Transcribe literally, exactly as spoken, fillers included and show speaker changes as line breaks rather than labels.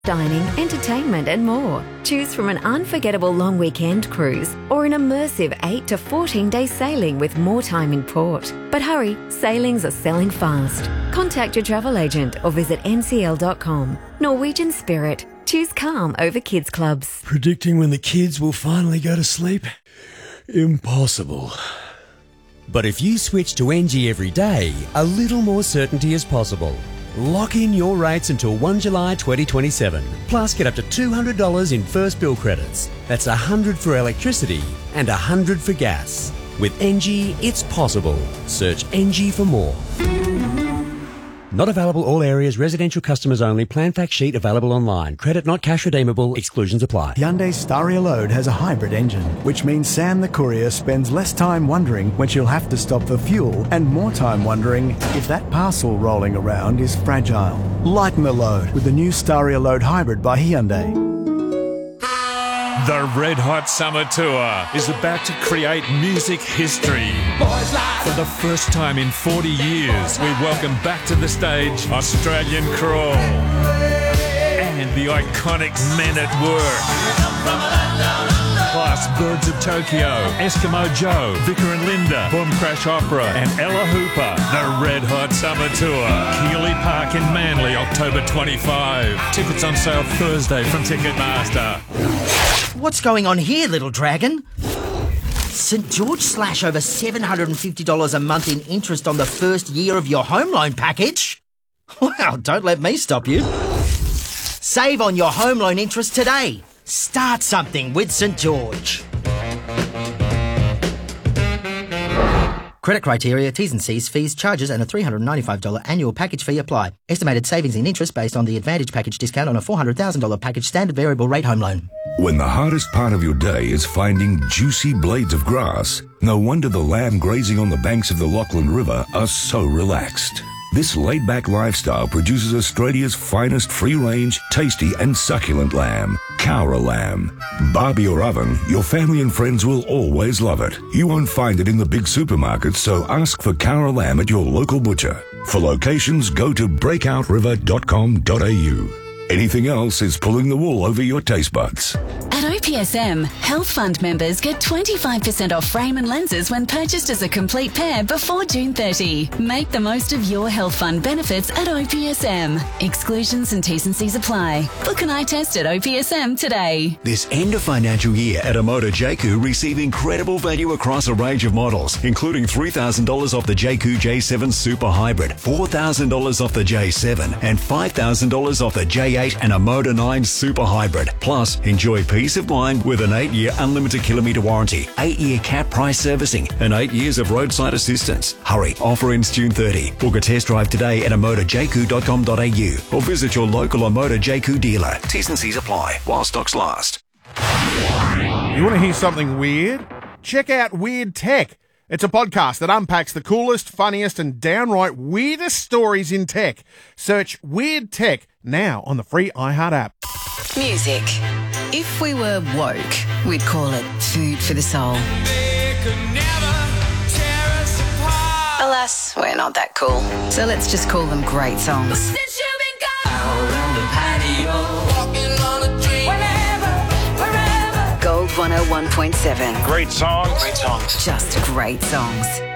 dining, entertainment and more. Choose from an unforgettable long weekend cruise or an immersive eight to fourteen day sailing with more time in port. But hurry, sailings are selling fast. Contact your travel agent or visit N C L dot com. Norwegian Spirit. Choose calm over kids clubs.
Predicting when the kids will finally go to sleep? Impossible.
But if you switch to Engie every day, a little more certainty is possible. Lock in your rates until the first of July twenty twenty-seven. Plus, get up to two hundred dollars in first bill credits. That's one hundred dollars for electricity and one hundred dollars for gas. With Engie, it's possible. Search Engie for more. Not available all areas, residential customers only. Plan fact sheet available online. Credit not cash redeemable. Exclusions apply.
Hyundai Staria Load has a hybrid engine, which means Sam the courier spends less time wondering when she'll have to stop for fuel and more time wondering if that parcel rolling around is fragile. Lighten the load with the new Staria Load Hybrid by Hyundai.
The Red Hot Summer Tour is about to create music history. For the first time in forty years, we welcome back to the stage Australian Crawl and the iconic Men at Work. Plus Birds of Tokyo, Eskimo Joe, Vicar and Linda, Boom Crash Opera and Ella Hooper. The Red Hot Summer Tour. Keeley Park in Manly, October twenty-fifth. Tickets on sale Thursday from Ticketmaster.
What's going on here, little dragon? St George slash over seven hundred fifty dollars a month in interest on the first year of your home loan package? Well, don't let me stop you. Save on your home loan interest today. Start something with St George. Credit criteria, T's and C's, fees, charges and a three hundred ninety-five dollars annual package fee apply. Estimated savings in interest based on the Advantage package discount on a four hundred thousand dollars package standard variable rate home loan.
When the hardest part of your day is finding juicy blades of grass, no wonder the lamb grazing on the banks of the Lachlan River are so relaxed. This laid-back lifestyle produces Australia's finest free-range, tasty and succulent lamb, Cowra lamb. Barbie or oven, your family and friends will always love it. You won't find it in the big supermarkets, so ask for Cowra lamb at your local butcher. For locations, go to breakout river dot com dot a u. Anything else is pulling the wool over your taste buds.
At O P S M, Health Fund members get twenty-five percent off frame and lenses when purchased as a complete pair before June thirtieth. Make the most of your Health Fund benefits at O P S M. Exclusions and T's and C's apply. Book an eye test at O P S M today.
This end of financial year at Amoda J Q, receive incredible value across a range of models, including three thousand dollars off the J Q J seven Super Hybrid, four thousand dollars off the J seven, and five thousand dollars off the J eight and a Moda nine Super Hybrid. Plus, enjoy peace of mind with an eight year unlimited kilometre warranty, eight year cap price servicing, and eight years of roadside assistance. Hurry, offer ends June thirtieth. Book a test drive today at amoda j q dot com dot a u or visit your local Amoda J Q dealer. T's and C's apply while stocks last.
You want to hear something weird? Check out Weird Tech. It's a podcast that unpacks the coolest, funniest, and downright weirdest stories in tech. Search Weird Tech now on the free iHeart app.
Music. If we were woke, we'd call it food for the soul. Alas, we're not that cool. So let's just call them great songs. Since you've been gone, out on the patio, walking on a dream, whenever, wherever. Gold one oh one point seven.
Great songs. Great songs.
Just great songs.